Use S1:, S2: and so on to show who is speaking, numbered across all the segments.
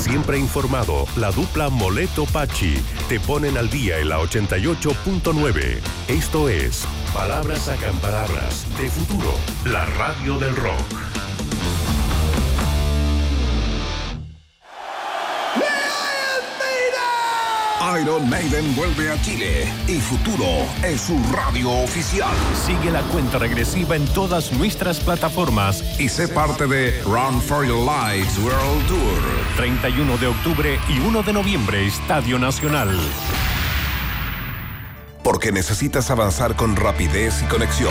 S1: Siempre informado, la dupla Moleto-Pachi te ponen al día en la 88.9. Esto es Palabras Sacan Palabras de Futuro, la radio del rock.
S2: Iron Maiden vuelve a Chile y Futuro es su radio oficial.
S1: Sigue la cuenta regresiva en todas nuestras plataformas
S2: y sé parte de Run for Your Lives World Tour.
S1: 31 de octubre y 1 de noviembre, Estadio Nacional.
S2: Porque necesitas avanzar con rapidez y conexión.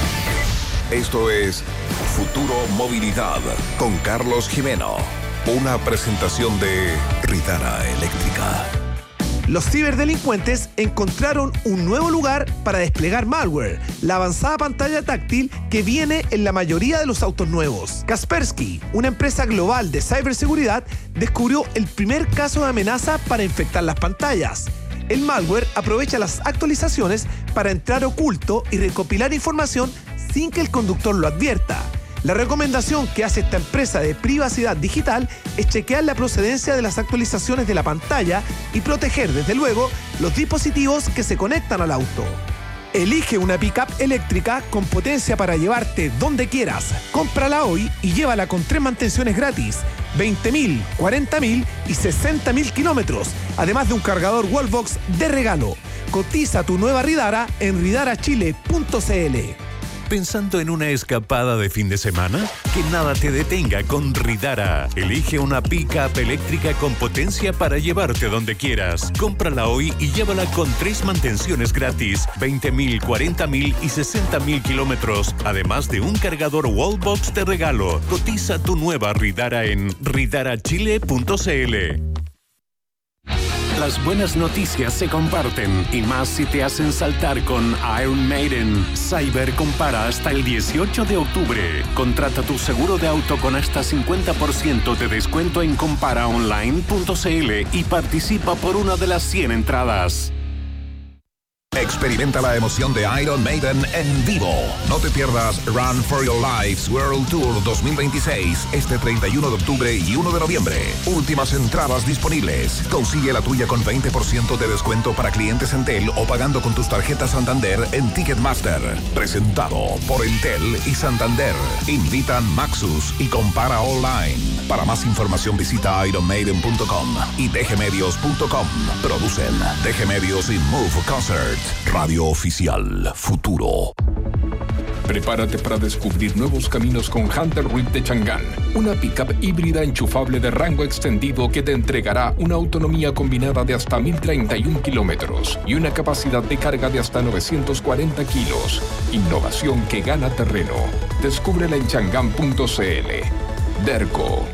S2: Esto es Futuro Movilidad con Carlos Jimeno. Una presentación de Ridara Eléctrica.
S3: Los ciberdelincuentes encontraron un nuevo lugar para desplegar malware, la avanzada pantalla táctil que viene en la mayoría de los autos nuevos. Kaspersky, una empresa global de ciberseguridad, descubrió el primer caso de amenaza para infectar las pantallas. El malware aprovecha las actualizaciones para entrar oculto y recopilar información sin que el conductor lo advierta. La recomendación que hace esta empresa de privacidad digital es chequear la procedencia de las actualizaciones de la pantalla y proteger, desde luego, los dispositivos que se conectan al auto. Elige una pick-up eléctrica con potencia para llevarte donde quieras. Cómprala hoy y llévala con 3 mantenciones gratis, 20.000, 40.000 y 60.000 kilómetros, además de un cargador Wallbox de regalo. Cotiza tu nueva Ridara en ridarachile.cl.
S1: ¿Pensando en una escapada de fin de semana? Que nada te detenga con Ridara. Elige una pick-up eléctrica con potencia para llevarte donde quieras. Cómprala hoy y llévala con 3 mantenciones gratis, 20.000, 40.000 y 60.000 kilómetros, además de un cargador Wallbox de regalo. Cotiza tu nueva Ridara en ridarachile.cl. Las buenas noticias se comparten y más si te hacen saltar con Iron Maiden. Cyber compara hasta el 18 de octubre. Contrata tu seguro de auto con hasta 50% de descuento en comparaonline.cl y participa por una de las 100 entradas.
S2: Experimenta la emoción de Iron Maiden en vivo. No te pierdas Run for Your Lives World Tour 2026 este 31 de octubre y 1 de noviembre. Últimas entradas disponibles. Consigue la tuya con 20% de descuento para clientes Entel o pagando con tus tarjetas Santander en Ticketmaster. Presentado por Entel y Santander. Invitan Maxus y Compara Online. Para más información visita ironmaiden.com y dgmedios.com. Producen DG Medios y Move Concert. Radio Oficial Futuro.
S4: Prepárate para descubrir nuevos caminos con Hunter Reef de Chang'an, una pickup híbrida enchufable de rango extendido que te entregará una autonomía combinada de hasta 1.031 kilómetros y una capacidad de carga de hasta 940 kilos. Innovación que gana terreno. Descúbrela en chang'an.cl. Derco.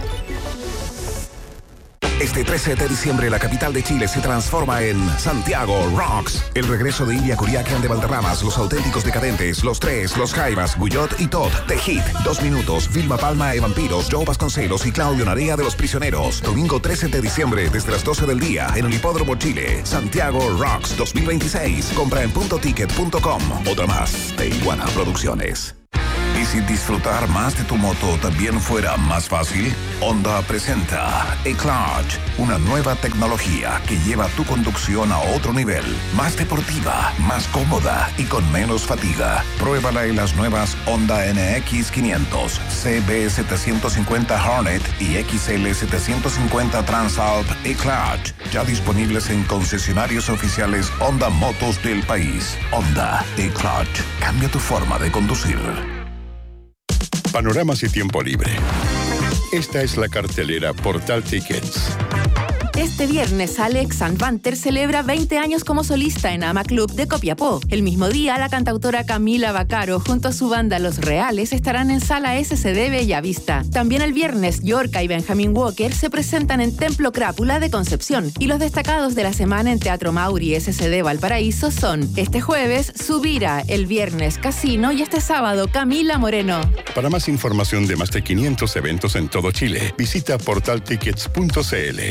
S2: Este 13 de diciembre, la capital de Chile se transforma en Santiago Rocks. El regreso de Ilia Curiaquian de Valderramas, Los Auténticos Decadentes, Los Tres, Los Jaivas, Guyot y Todd, The Hit, 2 Minutos, Vilma Palma y Vampiros, Joe Vasconcelos y Claudio Narea de Los Prisioneros. Domingo 13 de diciembre, desde las 12 del día, en el Hipódromo Chile. Santiago Rocks 2026. Compra en puntoticket.com. Otra más de Iguana Producciones. ¿Y si disfrutar más de tu moto también fuera más fácil? Honda presenta eClutch, una nueva tecnología que lleva tu conducción a otro nivel, más deportiva, más cómoda y con menos fatiga. Pruébala en las nuevas Honda NX500, CB750 Hornet y XL750 Transalp eClutch, ya disponibles en concesionarios oficiales Honda Motos del país. Honda eClutch, cambia tu forma de conducir.
S5: Panoramas y tiempo libre. Esta es la cartelera Portal Tickets.
S6: Este viernes, Alex Sanvanter celebra 20 años como solista en Ama Club de Copiapó. El mismo día, la cantautora Camila Vaccaro junto a su banda Los Reales estarán en Sala SCD Bellavista. También el viernes, Yorka y Benjamin Walker se presentan en Templo Crápula de Concepción. Y los destacados de la semana en Teatro Mauri SCD Valparaíso son este jueves, Subira, el viernes, Casino y este sábado, Camila Moreno.
S5: Para más información de más de 500 eventos en todo Chile, visita portaltickets.cl.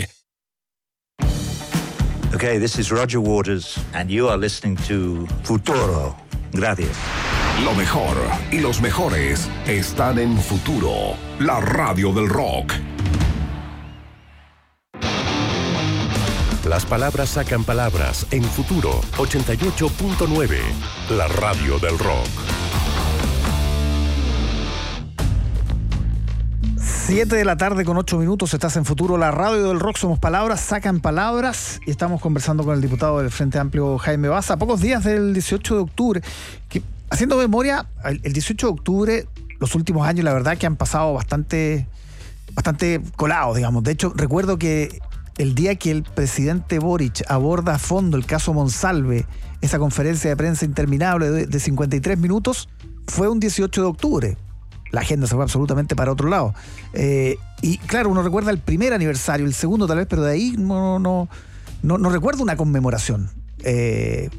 S7: Okay, this is Roger Waters, and you are listening to Futuro. Gracias.
S2: Lo mejor y los mejores están en Futuro, la radio del rock.
S1: Las palabras sacan palabras en Futuro 88.9, la radio del rock.
S8: 7 de la tarde con 8 minutos, estás en Futuro, la radio del rock, somos palabras, sacan palabras, y estamos conversando con el diputado del Frente Amplio, Jaime Baza, a pocos días del 18 de octubre, que, haciendo memoria, el 18 de octubre, los últimos años, la verdad que han pasado bastante colados, digamos. De hecho, recuerdo que el día que el presidente Boric aborda a fondo el caso Monsalve, esa conferencia de prensa interminable de 53 minutos, fue un 18 de octubre. La agenda se fue absolutamente para otro lado. Y claro, uno recuerda el primer aniversario, el segundo tal vez, pero de ahí no recuerdo una conmemoración.
S9: Es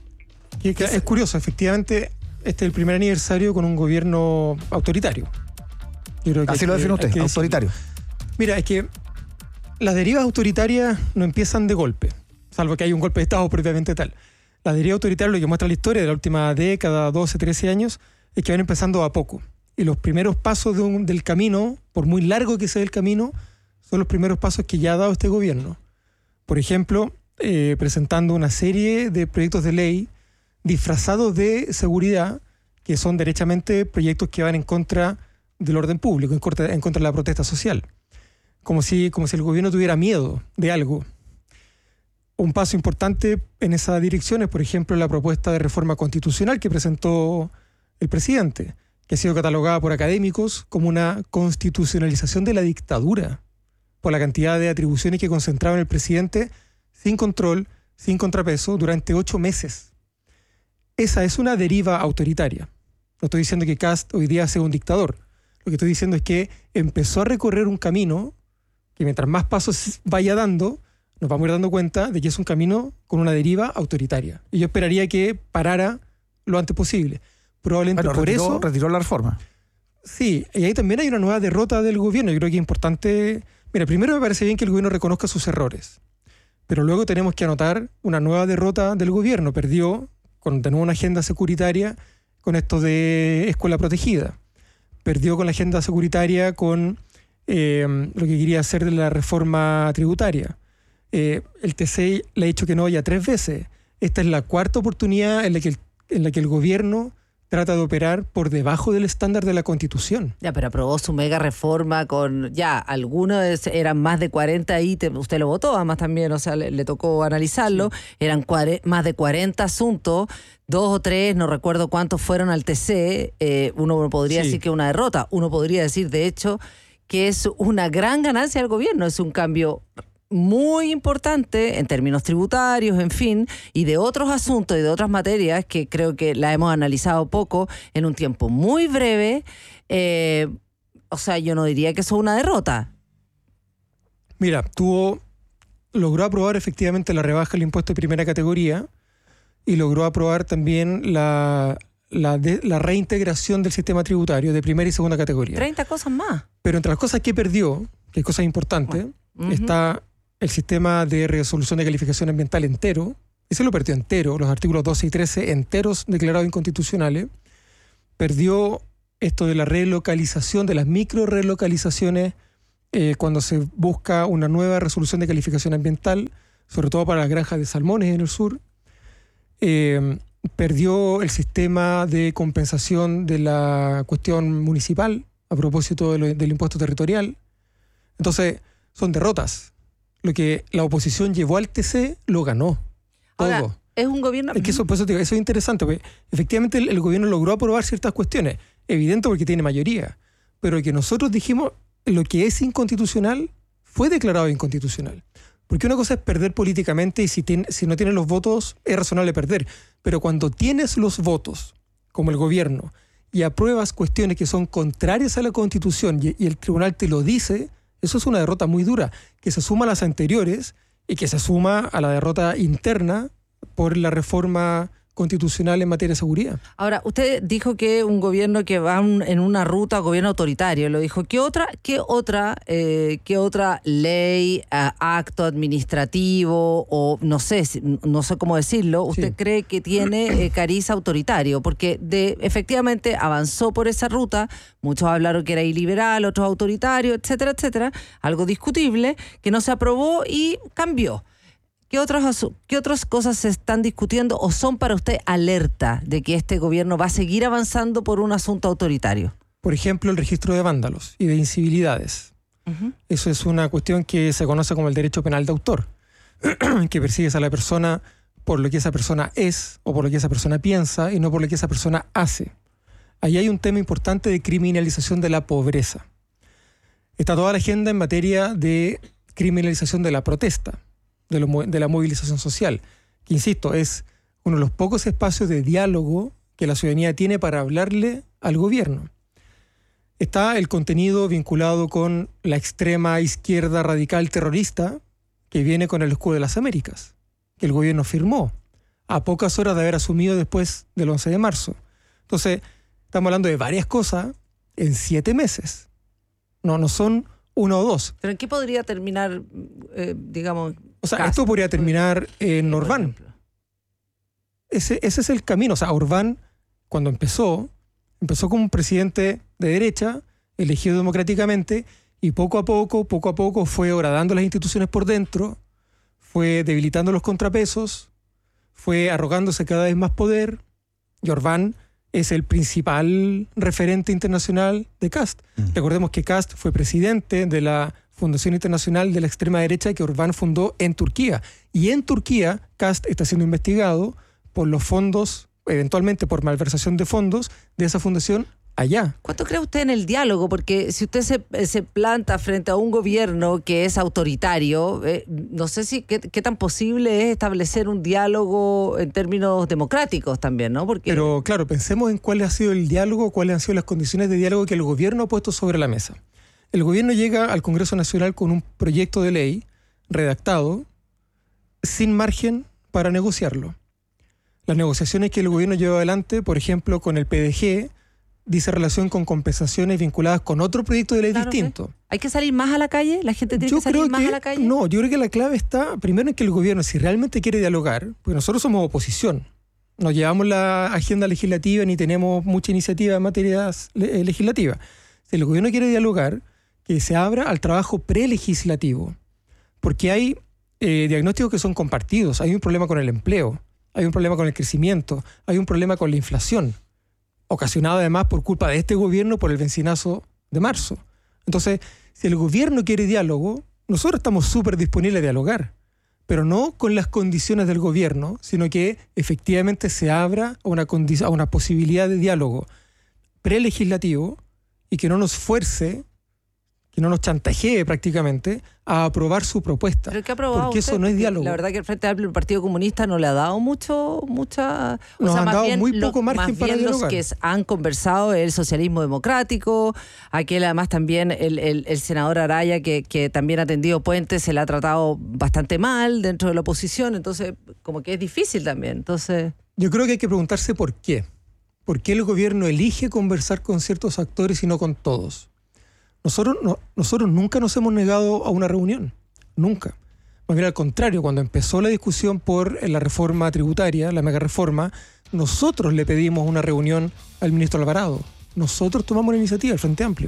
S9: curioso, efectivamente, este es el primer aniversario con un gobierno autoritario. Yo creo que
S8: así lo define usted, autoritario.
S9: Mira, es que las derivas autoritarias no empiezan de golpe, salvo que hay un golpe de Estado propiamente tal. La deriva autoritaria, lo que muestra la historia de la última década, 12, 13 años, es que van empezando a poco. Y los primeros pasos del camino, por muy largo que sea el camino, son los primeros pasos que ya ha dado este gobierno. Por ejemplo, presentando una serie de proyectos de ley disfrazados de seguridad, que son derechamente proyectos que van en contra del orden público, en contra de la protesta social. Como si el gobierno tuviera miedo de algo. Un paso importante en esa dirección es, por ejemplo, la propuesta de reforma constitucional que presentó el presidente, que ha sido catalogada por académicos como una constitucionalización de la dictadura, por la cantidad de atribuciones que concentraba en el presidente sin control, sin contrapeso, durante 8 meses. Esa es una deriva autoritaria. No estoy diciendo que Kast hoy día sea un dictador. Lo que estoy diciendo es que empezó a recorrer un camino que mientras más pasos vaya dando, nos vamos a ir dando cuenta de que es un camino con una deriva autoritaria. Y yo esperaría que parara lo antes posible. Probablemente
S8: retiró la reforma.
S9: Sí, y ahí también hay una nueva derrota del gobierno. Yo creo que es importante. Mira, primero me parece bien que el gobierno reconozca sus errores, pero luego tenemos que anotar una nueva derrota del gobierno. Perdió de nuevo una agenda securitaria con esto de escuela protegida. Perdió con la agenda securitaria con lo que quería hacer de la reforma tributaria. El TC le ha dicho que no ya 3 veces. Esta es la cuarta oportunidad en la que el gobierno trata de operar por debajo del estándar de la Constitución.
S10: Ya, pero aprobó su mega reforma con, algunos eran más de 40 ítems, usted lo votó además también, o sea, le tocó analizarlo, sí. Eran más de 40 asuntos, 2 o 3, no recuerdo cuántos fueron al TC, uno podría decir que una derrota, uno podría decir de hecho que es una gran ganancia del gobierno, es un cambio muy importante en términos tributarios, en fin, y de otros asuntos y de otras materias que creo que la hemos analizado poco en un tiempo muy breve. O sea, yo no diría que eso es una derrota.
S9: Mira, logró aprobar efectivamente la rebaja del impuesto de primera categoría y logró aprobar también la reintegración del sistema tributario de primera y segunda categoría.
S10: 30 cosas más.
S9: Pero entre las cosas que perdió, que es cosa importante, está el sistema de resolución de calificación ambiental entero. Ese lo perdió entero, los artículos 12 y 13 enteros declarados inconstitucionales. Perdió esto de la relocalización, de las micro relocalizaciones, cuando se busca una nueva resolución de calificación ambiental, sobre todo para las granjas de salmones en el sur. Perdió el sistema de compensación de la cuestión municipal a propósito del impuesto territorial. Entonces, son derrotas. Lo que la oposición llevó al TC lo ganó.
S10: Ahora,
S9: todo.
S10: Es un gobierno...
S9: Es que eso es interesante, porque efectivamente el gobierno logró aprobar ciertas cuestiones. Evidente porque tiene mayoría. Pero que nosotros dijimos, lo que es inconstitucional fue declarado inconstitucional. Porque una cosa es perder políticamente y si no tienes los votos es razonable perder. Pero cuando tienes los votos, como el gobierno, y apruebas cuestiones que son contrarias a la Constitución y el tribunal te lo dice, eso es una derrota muy dura, que se suma a las anteriores y que se suma a la derrota interna por la reforma constitucional en materia de seguridad.
S10: Ahora, usted dijo que un gobierno que va en una ruta, gobierno autoritario, lo dijo. ¿Qué otra ley, acto administrativo o no sé cómo decirlo, usted cree que tiene cariz autoritario? Porque efectivamente avanzó por esa ruta, muchos hablaron que era iliberal, otros autoritario, etcétera, etcétera, algo discutible, que no se aprobó y cambió. ¿Qué otras cosas se están discutiendo o son para usted alerta de que este gobierno va a seguir avanzando por un asunto autoritario?
S9: Por ejemplo, el registro de vándalos y de incivilidades. Eso es una cuestión que se conoce como el derecho penal de autor, que persigues a la persona por lo que esa persona es o por lo que esa persona piensa y no por lo que esa persona hace. Ahí hay un tema importante de criminalización de la pobreza. Está toda la agenda en materia de criminalización de la protesta, de la movilización social, que, insisto, es uno de los pocos espacios de diálogo que la ciudadanía tiene para hablarle al gobierno. Está el contenido vinculado con la extrema izquierda radical terrorista que viene con el escudo de las Américas, que el gobierno firmó a pocas horas de haber asumido después del 11 de marzo. Entonces, estamos hablando de varias cosas en 7 meses. No son 1 o 2.
S10: ¿Pero en qué podría terminar, digamos?
S9: O sea, esto podría terminar en Orbán. Ese es el camino. O sea, Orbán, cuando empezó como un presidente de derecha, elegido democráticamente, y poco a poco fue horadando las instituciones por dentro, fue debilitando los contrapesos, fue arrogándose cada vez más poder, y Orbán es el principal referente internacional de Kast. Recordemos que Kast fue presidente de la Fundación Internacional de la Extrema Derecha que Orbán fundó en Turquía. Y en Turquía, Kast está siendo investigado por los fondos, eventualmente por malversación de fondos de esa fundación allá.
S10: ¿Cuánto cree usted en el diálogo? Porque si usted se planta frente a un gobierno que es autoritario, no sé si qué tan posible es establecer un diálogo en términos democráticos también, ¿no?
S9: Pero claro, pensemos en cuál ha sido el diálogo, cuáles han sido las condiciones de diálogo que el gobierno ha puesto sobre la mesa. El gobierno llega al Congreso Nacional con un proyecto de ley redactado sin margen para negociarlo. Las negociaciones que el gobierno lleva adelante, por ejemplo, con el PDG, dice relación con compensaciones vinculadas con otro proyecto de ley distinto.
S10: ¿Hay que salir más a la calle? ¿La gente tiene que salir más a la calle?
S9: No, yo creo que la clave está primero en que el gobierno, si realmente quiere dialogar, porque nosotros somos oposición, no llevamos la agenda legislativa ni tenemos mucha iniciativa en materias legislativas. Si el gobierno quiere dialogar, que se abra al trabajo prelegislativo, porque hay diagnósticos que son compartidos. Hay un problema con el empleo, hay un problema con el crecimiento, hay un problema con la inflación, ocasionado además por culpa de este gobierno por el bencinazo de marzo. Entonces, si el gobierno quiere diálogo, nosotros estamos súper disponibles a dialogar, pero no con las condiciones del gobierno, sino que efectivamente se abra a una posibilidad de diálogo prelegislativo y que no nos fuerce, que no nos chantajee prácticamente a aprobar su propuesta.
S10: ¿Pero qué ha aprobado
S9: porque
S10: usted?
S9: Eso no es diálogo.
S10: La verdad que el Frente Amplio, el Partido Comunista, no le ha dado mucha...
S9: Nos han dado muy poco margen para dialogar.
S10: Los que han conversado el socialismo democrático, aquel además también el senador Araya, que también ha tendido puentes, se le ha tratado bastante mal dentro de la oposición, entonces como que es difícil también. Entonces,
S9: yo creo que hay que preguntarse por qué. ¿Por qué el gobierno elige conversar con ciertos actores y no con todos? Nosotros nunca nos hemos negado a una reunión, nunca. Más bien al contrario, cuando empezó la discusión por la reforma tributaria, la mega reforma, nosotros le pedimos una reunión al ministro Alvarado. Nosotros tomamos la iniciativa, el Frente Amplio.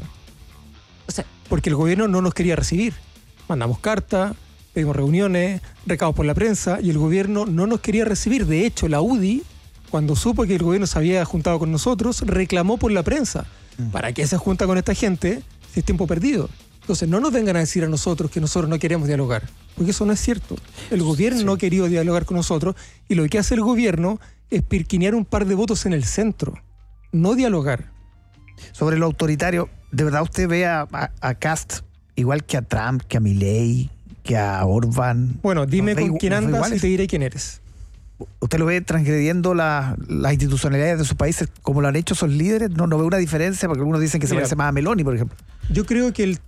S9: O sea, porque el gobierno no nos quería recibir. Mandamos cartas, pedimos reuniones, recados por la prensa, y el gobierno no nos quería recibir. De hecho, la UDI, cuando supo que el gobierno se había juntado con nosotros, reclamó por la prensa. ¿Para qué se junta con esta gente? Es tiempo perdido. Entonces no nos vengan a decir a nosotros que nosotros no queremos dialogar, porque eso no es cierto. El gobierno no ha querido dialogar con nosotros y lo que hace el gobierno es pirquinear un par de votos en el centro, no dialogar.
S8: Sobre lo autoritario, ¿de verdad usted ve a Kast igual que a Trump, que a Milei, que a Orbán?
S9: Bueno, dime con quién andas y te diré quién eres.
S8: ¿Usted lo ve transgrediendo las institucionalidades de sus países como lo han hecho esos líderes? ¿No ve una diferencia? Porque algunos dicen que se parece más a Meloni, por ejemplo.
S9: Yo creo que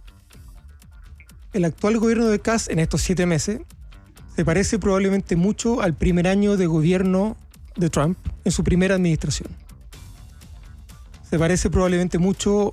S9: el actual gobierno de Kast en estos 7 meses se parece probablemente mucho al primer año de gobierno de Trump en su primera administración. Se parece probablemente mucho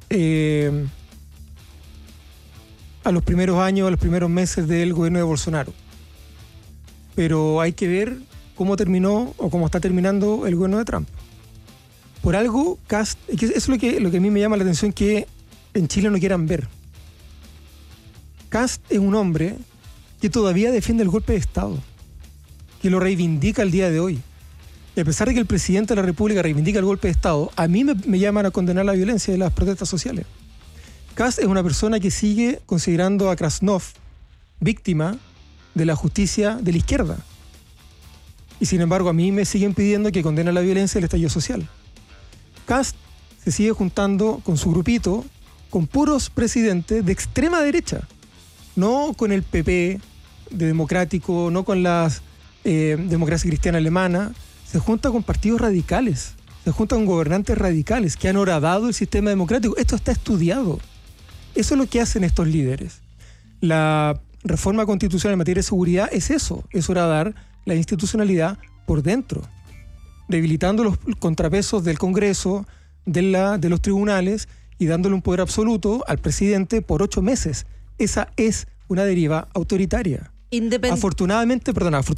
S9: a los primeros años, a los primeros meses del gobierno de Bolsonaro. Pero hay que ver cómo terminó o cómo está terminando el gobierno de Trump. Por algo, Kast, eso es lo que a mí me llama la atención, que en Chile no quieran ver. Kast es un hombre que todavía defiende el golpe de Estado, que lo reivindica el día de hoy. Y a pesar de que el presidente de la República reivindica el golpe de Estado, a mí me llaman a condenar la violencia de las protestas sociales. Kast es una persona que sigue considerando a Krasnov víctima de la justicia de la izquierda. Y sin embargo, a mí me siguen pidiendo que condene la violencia del estallido social. Kast se sigue juntando con su grupito, con puros presidentes de extrema derecha. No con el PP de democrático, no con la democracia cristiana alemana. Se junta con partidos radicales, se junta con gobernantes radicales que han horadado el sistema democrático. Esto está estudiado. Eso es lo que hacen estos líderes. La reforma constitucional en materia de seguridad es eso, es horadar la institucionalidad por dentro, debilitando los contrapesos del Congreso, de los tribunales y dándole un poder absoluto al presidente por 8 meses. Esa es una deriva autoritaria. Afortunadamente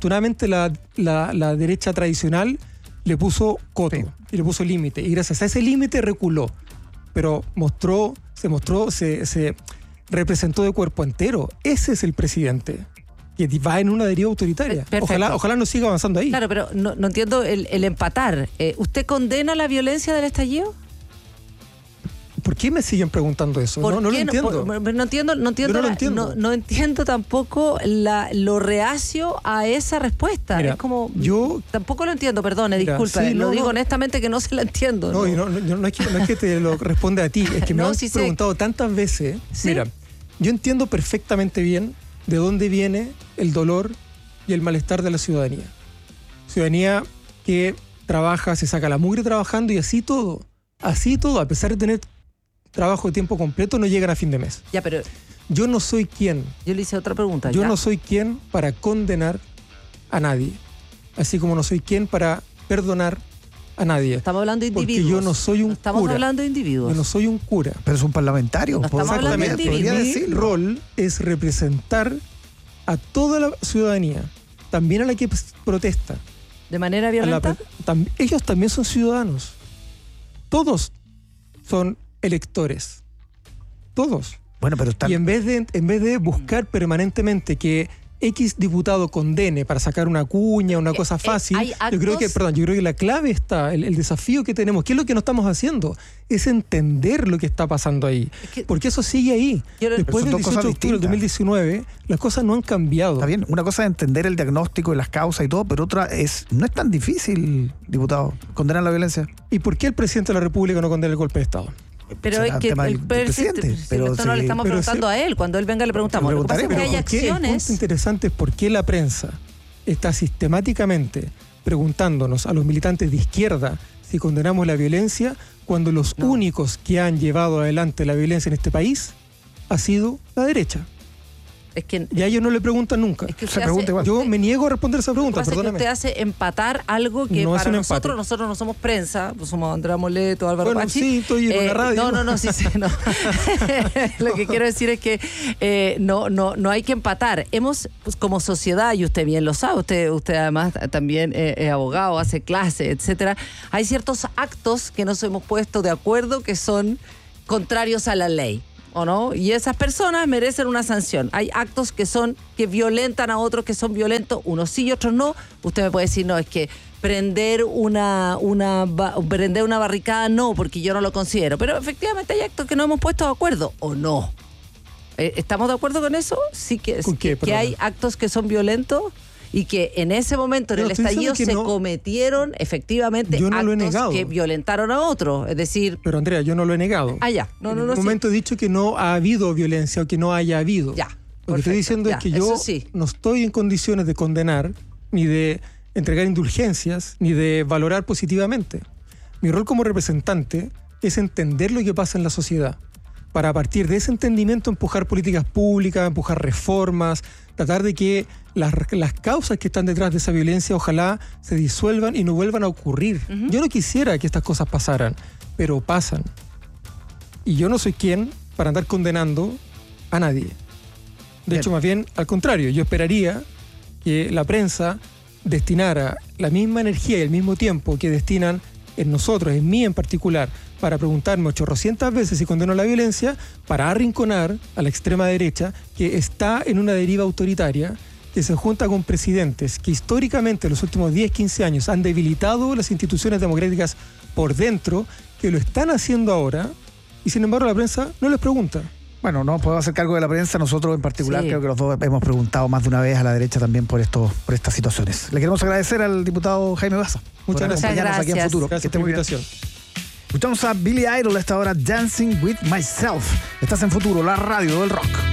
S9: la derecha tradicional le puso coto y le puso límite. Y gracias a ese límite reculó. Pero se representó de cuerpo entero. Ese es el presidente, que va en una deriva autoritaria. Ojalá no siga avanzando ahí.
S10: Claro, pero no entiendo el empatar. ¿Usted condena la violencia del estallido?
S9: ¿Por qué me siguen preguntando eso? No lo entiendo.
S10: No entiendo tampoco lo reacio a esa respuesta.
S9: Mira,
S10: es como
S9: yo
S10: tampoco lo entiendo, perdone, disculpe.
S9: Sí,
S10: lo digo honestamente que no se la entiendo.
S9: No es que te lo responde a ti, es que me han preguntado tantas veces. ¿Sí? Mira, yo entiendo perfectamente bien de dónde viene el dolor y el malestar de la ciudadanía. Ciudadanía que trabaja, se saca la mugre trabajando y así todo, a pesar de tener trabajo de tiempo completo, no llegan a fin de mes.
S10: Ya, pero
S9: yo no soy quien.
S10: Yo le hice otra pregunta.
S9: Yo no soy quien para condenar a nadie, así como no soy quien para perdonar a nadie.
S10: Estamos hablando de individuos.
S9: Porque yo no soy un cura.
S10: Estamos hablando de individuos.
S9: Yo no soy un cura.
S8: Pero es un parlamentario.
S10: No estamos hablando de individuos.
S9: Mi rol es representar a toda la ciudadanía, también a la que protesta.
S10: ¿De manera violenta?
S9: Ellos también son ciudadanos. Todos son electores. Todos.
S8: Bueno, pero
S9: y en vez de buscar permanentemente que X diputado condene para sacar una cuña, una cosa fácil, yo creo que la clave está, el desafío que tenemos, ¿qué es lo que no estamos haciendo? Es entender lo que está pasando ahí. Porque eso sigue ahí. Después del 18 de octubre del 2019, las cosas no han cambiado.
S8: Está bien, una cosa es entender el diagnóstico y las causas y todo, pero otra no es tan difícil, diputado, condenar la violencia.
S9: ¿Y por qué el presidente de la República no condena el golpe de Estado?
S10: Pero es que el presidente, esto no le estamos preguntando a él. Cuando él venga le preguntamos. Lo que pasa es que hay acciones.
S9: El punto interesante es por qué la prensa está sistemáticamente preguntándonos a los militantes de izquierda si condenamos la violencia, cuando los únicos que han llevado adelante la violencia en este país ha sido la derecha. Y a ellos no le preguntan nunca. Yo me niego a responder esa pregunta, perdóname.
S10: Usted hace empatar algo que para nosotros no somos prensa, pues somos Andrea Moleto, Álvaro Pachi.
S9: Sí, estoy en la radio.
S10: Sí. Lo que quiero decir es que no hay que empatar. Hemos, pues, como sociedad, y usted bien lo sabe, usted además también es abogado, hace clases, etcétera. Hay ciertos actos que nos hemos puesto de acuerdo que son contrarios a la ley, ¿o no? Y esas personas merecen una sanción. Hay actos que violentan a otros, que son violentos, unos sí y otros no. Usted me puede decir, no, es que prender una barricada no, porque yo no lo considero. Pero efectivamente hay actos que no hemos puesto de acuerdo, ¿o no? ¿Estamos de acuerdo con eso? Sí que hay actos que son violentos y que en ese momento, en el estallido, cometieron efectivamente actos que violentaron a otros. Es decir...
S9: Pero Andrea, yo no lo he negado.
S10: Ya.
S9: En un momento he dicho que no ha habido violencia o que no haya habido.
S10: Ya.
S9: Lo que estoy diciendo es que yo no estoy en condiciones de condenar, ni de entregar indulgencias, ni de valorar positivamente. Mi rol como representante es entender lo que pasa en la sociedad, para a partir de ese entendimiento empujar políticas públicas, empujar reformas, tratar de que las causas que están detrás de esa violencia ojalá se disuelvan y no vuelvan a ocurrir. Yo no quisiera que estas cosas pasaran, pero pasan. Y yo no soy quien para andar condenando a nadie. De hecho, más bien al contrario, yo esperaría que la prensa destinara la misma energía y el mismo tiempo que destinan en nosotros, en mí en particular, para preguntarme 800 veces si condeno la violencia, para arrinconar a la extrema derecha, que está en una deriva autoritaria, que se junta con presidentes que históricamente en los últimos 10, 15 años han debilitado las instituciones democráticas por dentro, que lo están haciendo ahora, y sin embargo la prensa no les pregunta.
S8: Bueno, no podemos hacer cargo de la prensa, nosotros en particular creo que los dos hemos preguntado más de una vez a la derecha también por estas situaciones. Le queremos agradecer al diputado Jaime Baza.
S9: Muchas gracias.
S8: Aquí en Futuro.
S9: Gracias por la invitación.
S8: Escuchamos a Billy Idol a esta hora, Dancing with Myself. Estás en Futuro, la radio del rock.